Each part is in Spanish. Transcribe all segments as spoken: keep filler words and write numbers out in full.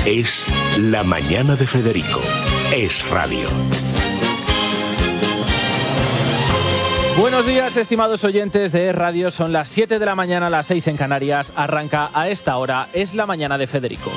Es La Mañana de Federico. Es radio. Buenos días, estimados oyentes de Es Radio. Son las siete de la mañana, las seis en Canarias. Arranca a esta hora Es La Mañana de Federico.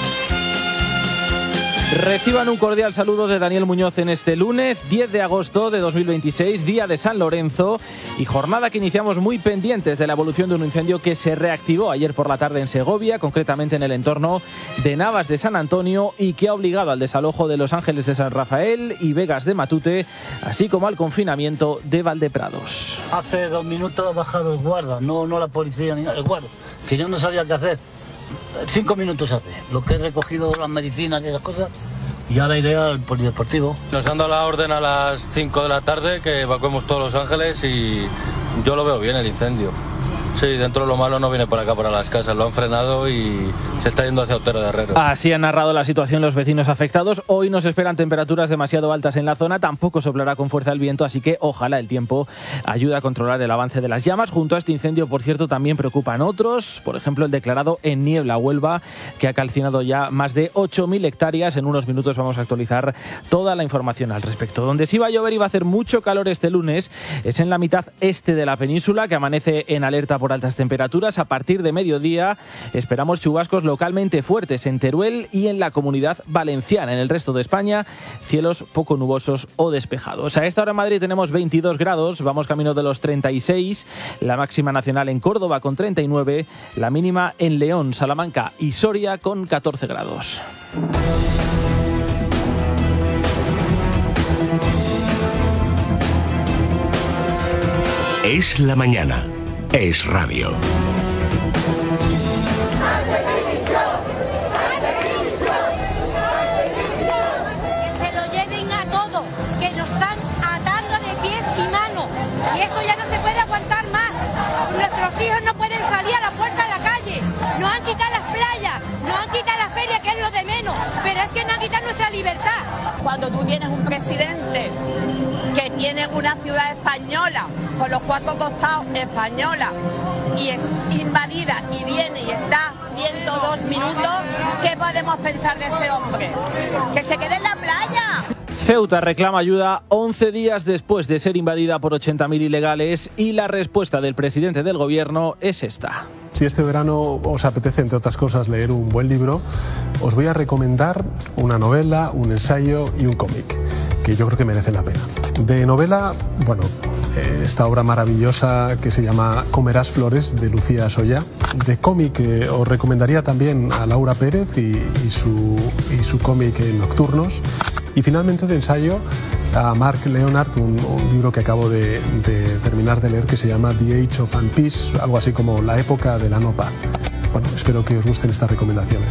Reciban un cordial saludo de Daniel Muñoz en este lunes, diez de agosto de dos mil veintiséis, día de San Lorenzo, y jornada que iniciamos muy pendientes de la evolución de un incendio que se reactivó ayer por la tarde en Segovia, concretamente en el entorno de Navas de San Antonio, y que ha obligado al desalojo de Los Ángeles de San Rafael y Vegas de Matute, así como al confinamiento de Valdeprados. Hace dos minutos ha bajado el guarda, no, no la policía ni el guarda, que yo no sabía qué hacer. Cinco minutos hace, lo que he recogido las medicinas y esas cosas, y ahora iré al polideportivo. Nos han dado la orden a las cinco de la tarde que evacuemos todos Los Ángeles y yo lo veo bien el incendio. Sí, dentro de lo malo no viene por acá, para las casas, lo han frenado y se está yendo hacia Otero de Herrero. Así han narrado la situación los vecinos afectados. Hoy nos esperan temperaturas demasiado altas en la zona, tampoco soplará con fuerza el viento, así que ojalá el tiempo ayude a controlar el avance de las llamas. Junto a este incendio, por cierto, también preocupan otros, por ejemplo el declarado en Niebla, Huelva, que ha calcinado ya más de ocho mil hectáreas. En unos minutos vamos a actualizar toda la información al respecto. Donde sí va a llover y va a hacer mucho calor este lunes es en la mitad este de la península, que amanece en alerta por altas temperaturas. A partir de mediodía esperamos chubascos localmente fuertes en Teruel y en la Comunidad Valenciana. En el resto de España, cielos poco nubosos o despejados. A esta hora en Madrid tenemos veintidós grados, vamos camino de los treinta y seis, la máxima nacional en Córdoba con treinta y nueve, la mínima en León, Salamanca y Soria con catorce grados. Es la mañana. Es radio. Que se lo lleven a todo, que nos están atando de pies y manos. Y esto ya no se puede aguantar más. Nuestros hijos no pueden salir a la puerta de la calle. Nos han quitado las playas, nos han quitado la feria, que es lo de menos. Pero es que nos han quitado nuestra libertad. Cuando tú tienes un presidente que tiene una ciudad española, con los cuatro costados española, y es invadida y viene y está ciento dos minutos, ¿qué podemos pensar de ese hombre? ¡Que se quede en la playa! Ceuta reclama ayuda once días después de ser invadida por ochenta mil ilegales, y la respuesta del presidente del gobierno es esta. Si este verano os apetece, entre otras cosas, leer un buen libro, os voy a recomendar una novela, un ensayo y un cómic, que yo creo que merecen la pena. De novela, bueno, eh, esta obra maravillosa que se llama Comerás flores, de Lucía Soya. De cómic, eh, os recomendaría también a Laura Pérez y, y su, y su cómic Nocturnos. Y finalmente, de ensayo, a Mark Leonard, un, un libro que acabo de, de terminar de leer, que se llama The Age of Peace, algo así como La época de la no paz. Bueno, espero que os gusten estas recomendaciones.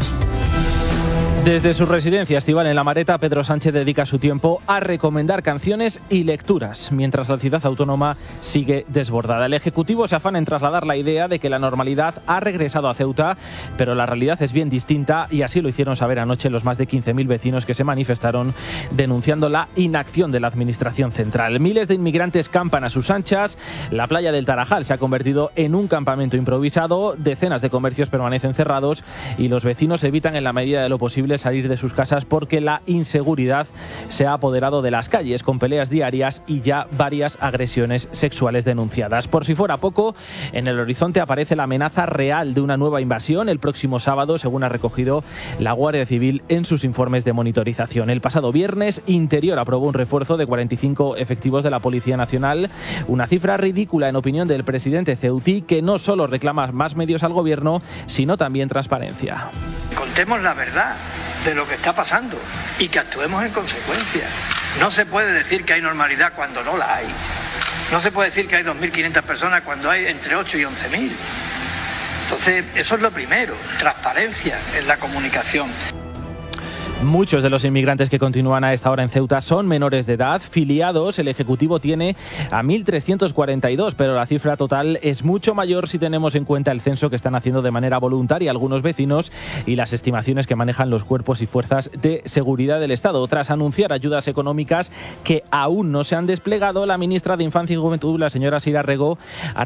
Desde su residencia estival en La Mareta, Pedro Sánchez dedica su tiempo a recomendar canciones y lecturas, mientras la ciudad autónoma sigue desbordada. El Ejecutivo se afana en trasladar la idea de que la normalidad ha regresado a Ceuta, pero la realidad es bien distinta, y así lo hicieron saber anoche los más de quince mil vecinos que se manifestaron denunciando la inacción de la Administración central. Miles de inmigrantes campan a sus anchas, la playa del Tarajal se ha convertido en un campamento improvisado, decenas de comercios permanecen cerrados y los vecinos evitan en la medida de lo posible salir de sus casas porque la inseguridad se ha apoderado de las calles, con peleas diarias y ya varias agresiones sexuales denunciadas. Por si fuera poco, en el horizonte aparece la amenaza real de una nueva invasión el próximo sábado, según ha recogido la Guardia Civil en sus informes de monitorización. El pasado viernes, Interior aprobó un refuerzo de cuarenta y cinco efectivos de la Policía Nacional, una cifra ridícula en opinión del presidente ceutí, que no solo reclama más medios al gobierno, sino también transparencia. Contemos la verdad de lo que está pasando y que actuemos en consecuencia. No se puede decir que hay normalidad cuando no la hay. No se puede decir que hay dos mil quinientas personas cuando hay entre ocho y once mil. Entonces, eso es lo primero, transparencia en la comunicación. Muchos de los inmigrantes que continúan a esta hora en Ceuta son menores de edad, filiados. El Ejecutivo tiene a mil trescientos cuarenta y dos, pero la cifra total es mucho mayor si tenemos en cuenta el censo que están haciendo de manera voluntaria algunos vecinos y las estimaciones que manejan los cuerpos y fuerzas de seguridad del Estado. Tras anunciar ayudas económicas que aún no se han desplegado, la ministra de Infancia y Juventud, la señora Sira Rego, ha